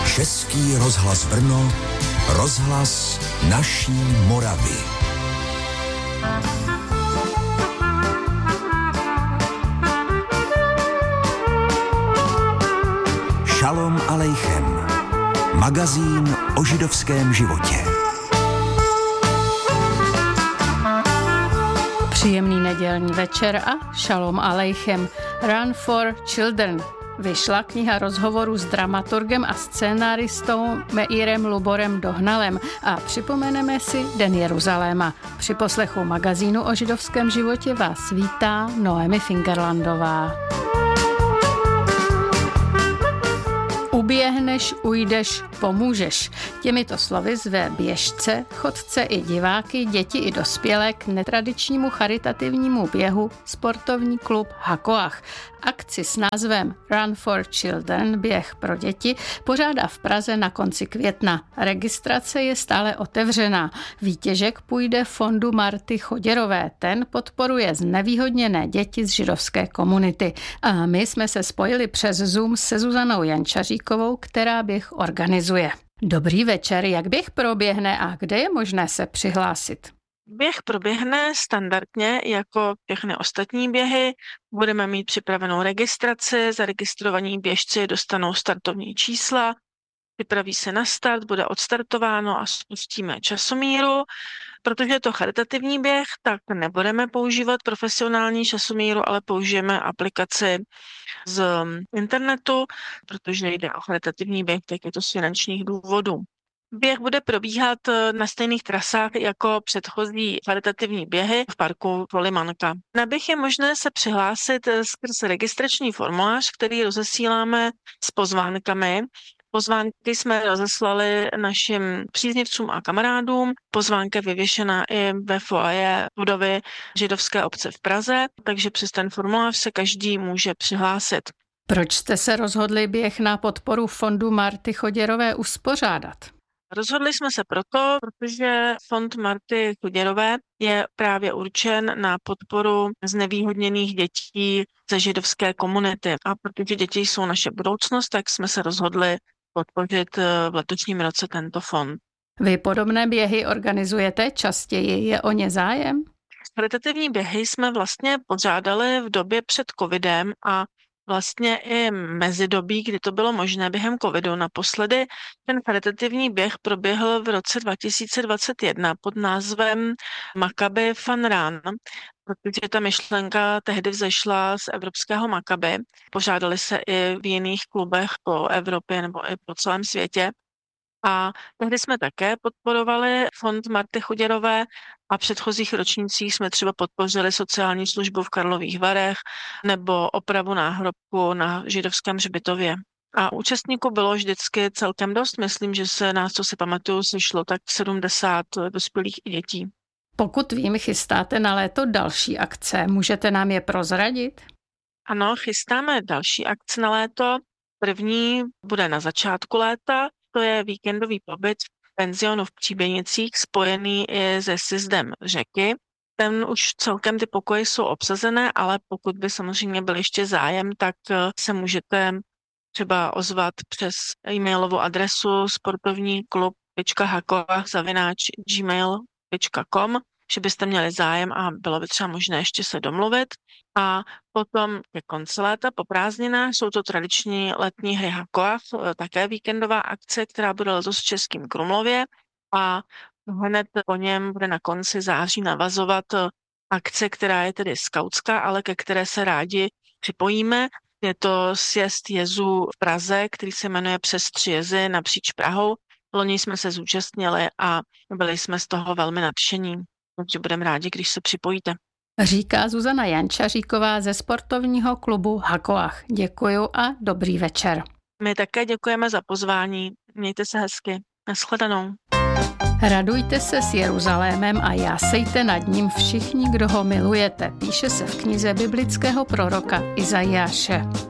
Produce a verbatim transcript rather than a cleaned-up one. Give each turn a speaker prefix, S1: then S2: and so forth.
S1: Český rozhlas Brno, rozhlas naší Moravy. Šalom alejchem. Magazín o židovském životě.
S2: Příjemný nedělní večer a šalom alejchem. Run for Children. Vyšla kniha rozhovoru s dramaturgem a scénáristou Meirem Luborem Dohnalem a připomeneme si Den Jeruzaléma. Při poslechu magazínu o židovském životě vás vítá Noemi Fingerlandová. Uběhneš, ujdeš, pomůžeš. Těmito slovy zve běžce, chodce i diváky, děti i dospělé k netradičnímu charitativnímu běhu sportovní klub Hakoach. Akci s názvem Run for Children, běh pro děti, pořádá v Praze na konci května. Registrace je stále otevřená. Výtěžek půjde fondu Marty Choděrové. Ten podporuje znevýhodněné děti z židovské komunity. A my jsme se spojili přes Zoom se Zuzanou Jančaříkovou, která běh organizuje. Dobrý večer, jak běh proběhne a kde je možné se přihlásit?
S3: Běh proběhne standardně jako všechny ostatní běhy. Budeme mít připravenou registraci, zaregistrovaní běžci dostanou startovní čísla, připraví se na start, bude odstartováno a spustíme časomíru. Protože je to charitativní běh, tak nebudeme používat profesionální časomíru, ale použijeme aplikaci z internetu, protože jde o charitativní běh, tak je to z finančních důvodů. Běh bude probíhat na stejných trasách jako předchozí charitativní běhy v parku Polimanka. Na běh je možné se přihlásit skrz registrační formulář, který rozesíláme s pozvánkami. Pozvánky jsme rozeslali našim příznivcům a kamarádům. Pozvánka je vyvěšena i ve foaje budovy židovské obce v Praze, takže přes ten formulář se každý může přihlásit.
S2: Proč jste se rozhodli běh na podporu fondu Marty Choděrové uspořádat?
S3: Rozhodli jsme se proto, protože fond Marty Choděrové je právě určen na podporu znevýhodněných dětí ze židovské komunity. A protože děti jsou naše budoucnost, tak jsme se rozhodli podpořit v letošním roce tento fond.
S2: Vy podobné běhy organizujete častěji, je o ně zájem?
S3: Charitativní běhy jsme vlastně pořádali v době před covidem a vlastně i mezidobí, kdy to bylo možné během covidu. Naposledy ten charitativní běh proběhl v roce dva tisíce dvacet jedna pod názvem Maccabi Fun Run, protože ta myšlenka tehdy vzešla z evropského Maccabi. Pořádali se i v jiných klubech po Evropě nebo i po celém světě. A tehdy jsme také podporovali fond Marty Choděrové a v předchozích ročnících jsme třeba podpořili sociální službu v Karlových Varech nebo opravu náhrobku na židovském hřbitově. A účastníků bylo vždycky celkem dost. Myslím, že se nás, co si pamatuju, sešlo tak sedmdesát dospělých i dětí.
S2: Pokud vím, chystáte na léto další akce. Můžete nám je prozradit?
S3: Ano, chystáme další akce na léto. První bude na začátku léta. To je víkendový pobyt v penzionu v Příběnicích, spojený i se sjezdem řeky. Ten už celkem ty pokoje jsou obsazené, ale pokud by samozřejmě byl ještě zájem, tak se můžete třeba ozvat přes e-mailovou adresu sportovní klub tečka hakoach zavináč gmail tečka com, že byste měli zájem a bylo by třeba možné ještě se domluvit. A potom ke konci léta po prázdninách jsou to tradiční letní hry Hakoach, také víkendová akce, která bude letos v Českém Krumlově a hned po něm bude na konci září navazovat akce, která je tedy skautská, ale ke které se rádi připojíme. Je to sjezd jezů v Praze, který se jmenuje Přes tři jezy napříč Prahou. Loni jsme se zúčastnili a byli jsme z toho velmi nadšení. Takže budeme rádi, když se připojíte.
S2: Říká Zuzana Jančaříková ze sportovního klubu Hakoach. Děkuju a dobrý večer.
S3: My také děkujeme za pozvání. Mějte se hezky. Nashledanou.
S2: Radujte se s Jeruzalémem a jásejte nad ním všichni, kdo ho milujete. Píše se v knize biblického proroka Izajáše.